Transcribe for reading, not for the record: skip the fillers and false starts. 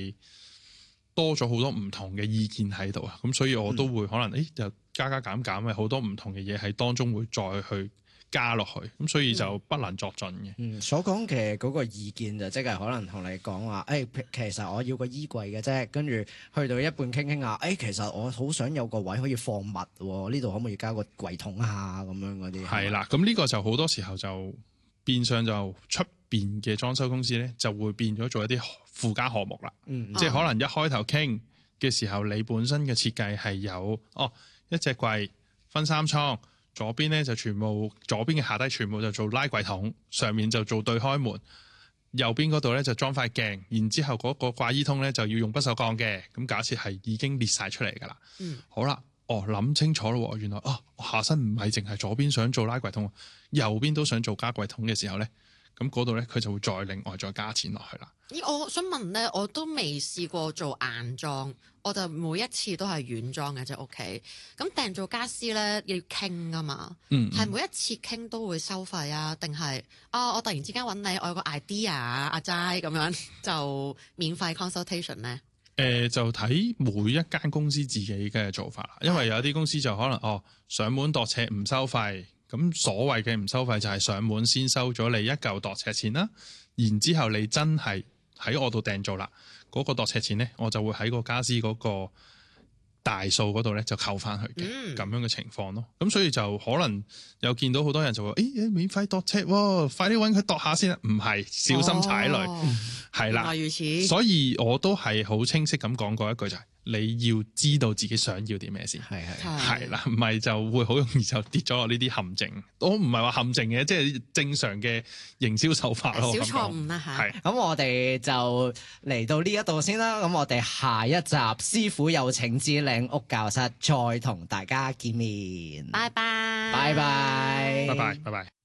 係多咗好多唔同嘅意見喺度啊，咁所以我都會可能就加減嘅好多唔同嘅嘢喺當中會再去加落去，咁所以就不能作準嘅。 所講嘅嗰個意見就即係可能同你講話，其實我要個衣櫃嘅啫，跟住去到一半傾下，其實我好想有個位可以放物喎，呢度可唔可以加個櫃桶啊咁樣嗰啲？ 係啦，咁呢個就好多時候就變相就出邊嘅裝修公司咧就會變咗做一啲附加項目啦，即係可能一開頭傾嘅時候，你本身嘅設計係有一隻櫃分3倉。左邊咧就左邊嘅下低全部就做拉櫃桶，上面就做對開門，右邊嗰度咧就裝塊鏡，然之後嗰個掛衣通咧就要用不鏽鋼嘅，咁假設係已經列晒出嚟噶啦。好啦，諗清楚咯，原來我下身唔係淨係左邊想做拉櫃桶，右邊都想做加櫃桶嘅時候咧，咁嗰度咧佢就會再另外再加錢落去啦。 我想問咧，我都未試過做硬裝，我就每一次都係軟裝嘅啫屋企。咁訂做家私咧要傾噶嘛，係每一次傾都會收費啊？定係我突然之間揾你，我有個 idea 阿齋咁樣就免費 consultation 咧？ 就睇每一間公司自己嘅做法啦，因為有啲公司就可能上門度尺唔收費，咁所謂嘅唔收費就係上門先收咗你一嚿度尺錢啦，然之後你真係喺我度訂做啦，嗰個度尺錢咧，我就會喺個家私嗰個大數嗰度咧就扣翻去嘅，咁樣嘅情況咯。咁所以就可能有見到好多人就話，免費度尺喎，快啲揾佢度下先啦。唔係，小心踩雷，係啦。 原來如此。 所以我都係好清晰咁講過一句就係，你要知道自己想要啲咩先，係啦，唔係就會好容易就跌咗落呢啲陷阱。我唔係話陷阱嘅，即係正常嘅營銷手法咯。 小錯誤啦嚇。 咁我哋就嚟到呢一度先啦。咁我哋下一集師傅有請之靚屋教室再同大家見面。 拜拜。 拜拜。 拜拜。